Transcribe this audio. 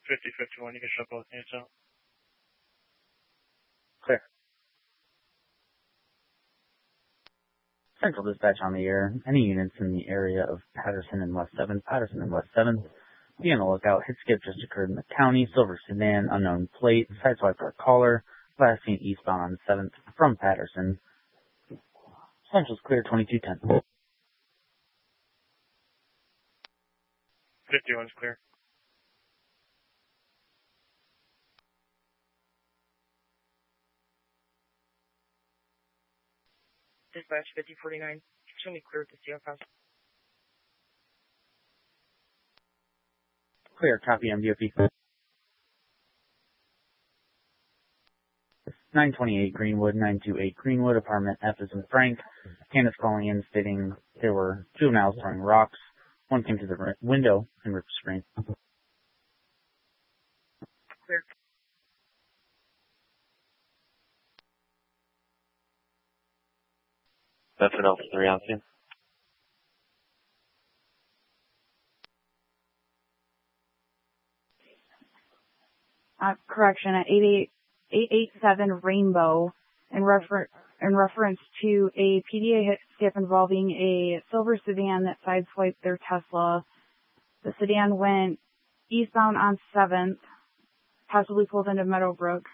5051, you can shut both units out. Clear. Central dispatch on the air. Any units in the area of Patterson and West 7th, be on the lookout. Hit skip just occurred in the county. Silver sedan, unknown plate, sideswiped our caller. Last seen eastbound on 7th from Patterson. Central's clear, 2210. 51's clear. Dispatch 5049, extremely clear to CFS. Clear, copy MDOP. 928 Greenwood, 928 Greenwood, apartment F is in Frank. Candace calling in stating there were juveniles throwing rocks. One came to the window and ripped the screen. Clear. Bedford Alpha 3 on scene. Correction, at 887 Rainbow, in reference to a PDA hit skip involving a silver sedan that sideswiped their Tesla. The sedan went eastbound on 7th, possibly pulled into Meadowbrook.